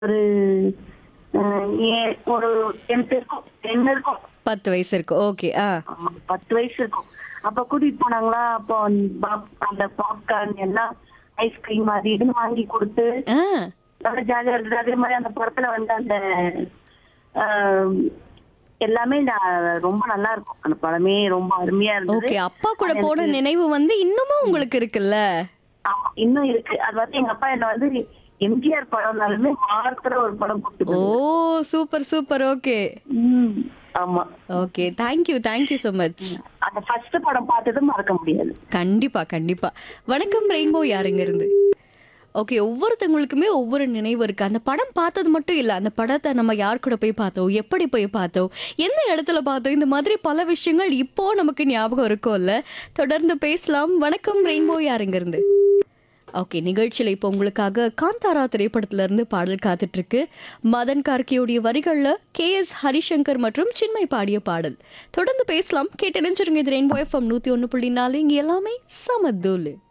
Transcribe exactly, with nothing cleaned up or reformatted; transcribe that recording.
ஒரு அ ஏ ஒரு பத்து இருக்கும் பத்து இருக்கும். பத்து வயசு இருக்கு. ஓகே. ஆ. ஆமா. பத்து வயசு இருக்கும். அப்ப கூட்டிட்டு போனாங்களா, அப்போ பாப் அந்த பாப்கார்ன் எல்லாம் ஐஸ்கிரீம் அது இதுன்னு வாங்கி குடுத்து, ஆ. நல்லா ஜாலியா இருந்தது. அதே மாரி அந்த படத்துல வந்து அந்த ஆ எல்லாமே நான் ரொம்ப நல்லா இருக்கும். அந்த படமே ரொம்ப அருமையா இருந்தது. ஓகே. அப்பா கூட அது போன எனக்கு நினைவு வந்து இன்னமும் உங்களுக்கு இருக்குல்ல? ஆமா, இன்னும் இருக்கு. அது வந்து எங்க அப்பா என்ன வந்து எம்ஜிஆர் படம்னாலுமே வாரத்துல ஒரு படம் கூட்டிட்டு ஓ! போயிடுவாரு. Super, super. ஓகே. ம். ஆமா. Okay. Thank you, thank you so much. அந்த ஃபர்ஸ்ட் படம் பார்த்ததும் மறக்க முடியாது. கண்டிப்பா, கண்டிப்பா. வணக்கம் ரெயின்போ யாருங்க இருந்து? ஓகே. ஒவ்வொருத்தவங்களுக்குமே ஒவ்வொரு நினைவு இருக்கு. அந்த படம் பார்த்தது மட்டும் இல்ல. அந்த படத்த நம்ம யார் கூட போய் பார்த்தோம்? எப்படி போய் பார்த்தோம்? எந்த இடத்துல பார்த்தோம்? இந்த மாதிரி பல விஷயங்கள் இப்போ நமக்கு ஞாபகம் இருக்கும்ல. தொடர்ந்து பேசலாம். வணக்கம் ரெயின்போ யாருங்க இருந்து? ஓகே. நிகழ்ச்சியில இப்போ உங்களுக்காக காந்தாரா திரைப்படத்துல இருந்து பாடல் காத்துட்டு இருக்கு. மதன் கார்கேயோடைய வரிகள்ல கே எஸ் ஹரிசங்கர் மற்றும் சின்மய் பாடிய பாடல். தொடர்ந்து பேசலாம். கேட்டு நினைச்சிருங்க. இது ரெயின்போ எஃப்எம் நூத்தி ஒன்று புள்ளி நாலு. இங்க எல்லாமே சமதூளு.